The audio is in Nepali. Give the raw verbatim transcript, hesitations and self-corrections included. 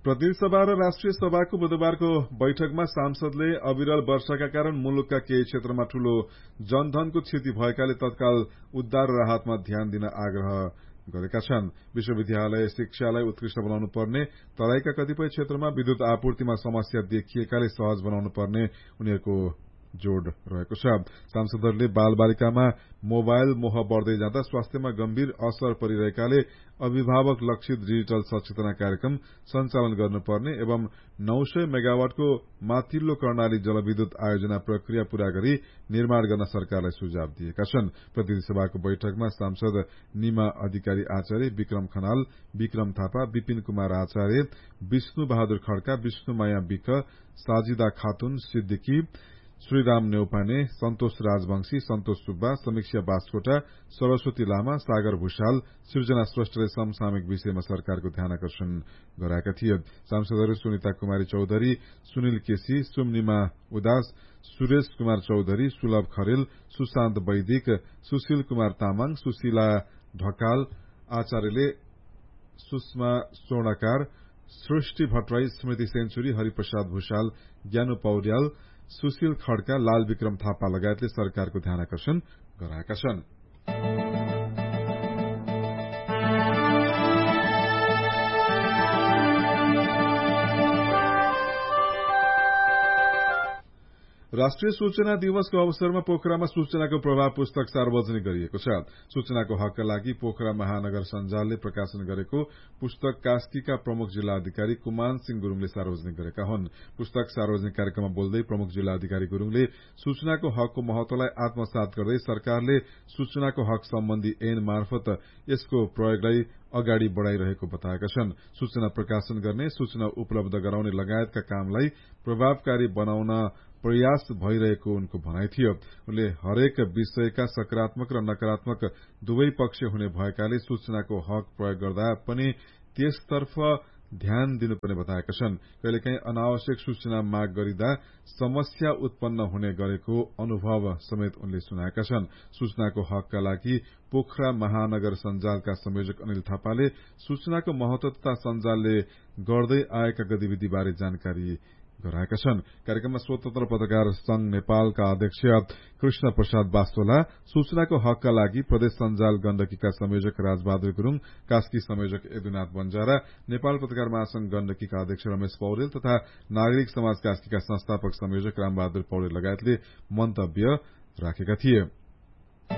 प्रतिनिधि सभा र राष्ट्रिय सभाको बुधबारको बैठकमा सांसदले अविरल वर्षाका कारण मुलुकका केही क्षेत्रमा ठूलो जनधनको क्षति भएकाले तत्काल उद्धार र राहतमा ध्यान दिन आग्रह गरेका छन्। विश्वविद्यालय शिक्षालाई उत्कृष्ट बनाउनु पर्ने, तराईका कतिपय क्षेत्रमा विद्युत आपूर्तिमा समस्या देखिएकाले सहज बनाउनु पर्ने उनीहरूको जोड़ रहेको छ। सांसदहरूले बालबालिकामा मोबाइल मोह बढ़दै जाँदा स्वास्थ्यमा गम्भीर असर परिरहेकाले अभिभावक लक्षित डिजिटल सचेतना कार्यक्रम सञ्चालन गर्नुपर्ने एवं नौ सय मेगावाटको माथिल्लो कर्णाली जलविद्युत आयोजना प्रक्रिया पूरा गरी निर्माण गर्न सरकारलाई सुझाव दिएका छन्। प्रतिनिधि सभाको बैठकमा सांसद निमा अधिकारी आचार्य, विक्रम खनाल, विक्रम थापा, विपिन कुमार आचार्य, विष्णु बहादुर खड्का, विष्णुमाया विक, साजिदा खातुन सिद्दिकी, श्रीराम नेउपाने, सन्तोष राजवंशी, सन्तोष सुब्बा, समीक्षा बास्कोटा, सरस्वती लामा, सागर भूषाल, सृजना श्रेष्ठले समसामयिक विषयमा सरकारको ध्यानकर्षण गराएका थिए। सांसदहरू सुनिता कुमारी चौधरी, सुनिल केसी, सुमनिमा उदास, सुरेश कुमार चौधरी, सुलभ खरेल, सुशान्त वैदिक, सुशील कुमार तामाङ, सुशीला ढकाल आचार्यले, सुषमा स्वर्णकार, सृष्टि भट्टराई, स्मृति सेन्चुरी, हरिप्रसाद भूषाल, ज्ञानु पौड्याल, सुशील खड्का, लाल विक्रम थापा लगायतले सरकारको ध्यानकर्षण गराएका छन्। राष्ट्रिय सूचना दिवसको अवसरमा पोखरामा सूचनाको प्रभाव पुस्तक सार्वजनिक गरिएको छ। सूचनाको हकका लागि पोखरा महानगर सञ्जालले प्रकाशन गरेको पुस्तक कास्कीका प्रमुख जिल्ला अधिकारी कुमान सिंह गुरूङले सार्वजनिक गरेका हुन्। पुस्तक सार्वजनिक कार्यक्रममा बोल्दै प्रमुख जिल्ला अधिकारी गुरूङले सूचनाको हकको महत्वलाई आत्मसात गर्दै सरकारले सूचनाको हक सम्बन्धी ऐन मार्फत यसको प्रयोगलाई अगाडि बढ़ाइरहेको बताएका छन्। सूचना प्रकाशन गर्ने, सूचना उपलब्ध गराउने लगायतका कामलाई प्रभावकारी बनाउन प्रयास भइरहेको उनको भनाइ थियो। उनले हरेक विषयका सकारात्मक र नकारात्मक दुवै पक्ष हुने भएकाले सूचनाको हक प्रयोग गर्दा पनि त्यसतर्फ ध्यान दिनुपर्ने बताएका छन्। कहिलेकाहीँ अनावश्यक सूचना माग गरिँदा समस्या उत्पन्न हुने गरेको अनुभव समेत उनले सुनाएका छन्। सूचनाको हकका लागि पोखरा महानगर सञ्जालका संयोजक अनिल थापाले सूचनाको महत्व तथा सञ्जालले गर्दै आएका गतिविधिबारे जानकारी गराएका छन्। कार्यक्रममा स्वतन्त्र पत्रकार संघ नेपालका अध्यक्ष कृष्ण प्रसाद बास्तोला, सूचनाको हकका लागि प्रदेश सञ्जाल गण्डकीका संयोजक राजबहादुर गुरूङ, कास्की संयोजक यदुनाथ बन्जारा, नेपाल पत्रकार महासंघ गण्डकीका अध्यक्ष रमेश पौडेल तथा नागरिक समाज कास्कीका संस्थापक संयोजक रामबहादुर पौडेल लगायतले मन्तव्य राखेका थिए।